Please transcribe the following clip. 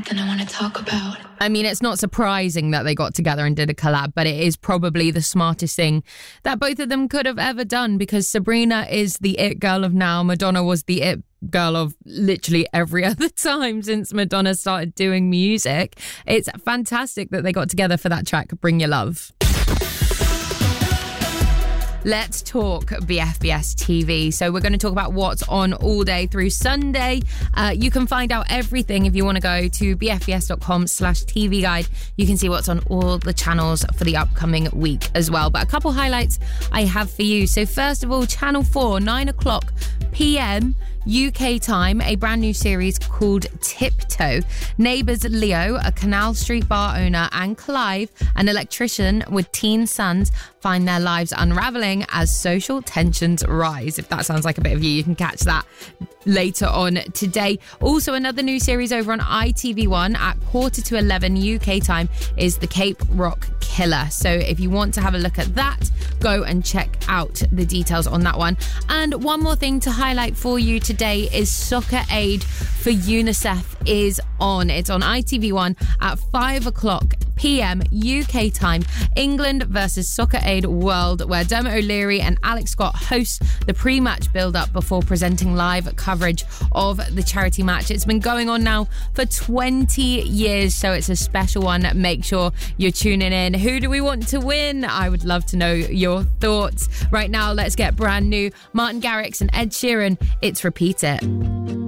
something I want to talk about. I mean, it's not surprising that they got together and did a collab, but it is probably the smartest thing that both of them could have ever done, because Sabrina is the it girl of now. Madonna was the it girl of literally every other time since Madonna started doing music. It's fantastic that they got together for that track, Bring Your Love. Let's talk BFBS TV. So we're going to talk about what's on all day through Sunday. You can find out everything if you want to go to bfbs.com/TV guide. You can see what's on all the channels for the upcoming week as well. But a couple highlights I have for you. So first of all, Channel 4, 9 o'clock p.m. UK time, a brand new series called Tiptoe. Neighbours Leo, a Canal Street bar owner, and Clive, an electrician with teen sons, find their lives unravelling as social tensions rise. If that sounds like a bit of you can catch that later on today. Also, another new series over on ITV1 at 11:15 UK time is The Cape Rock Killer. So if you want to have a look at that, go and check out the details on that one. And one more thing to highlight for you today is Soccer Aid for UNICEF is on. It's on ITV1 at 5 o'clock p.m. UK time. England versus Soccer Aid World, where Dermot O'Leary and Alex Scott host the pre-match build-up before presenting live coverage of the charity match. It's been going on now for 20 years, so it's a special one. Make sure you're tuning in. Who do we want to win? I would love to know your thoughts. Right now, let's get brand new Martin Garrix and Ed Sheeran. It's Repeat It.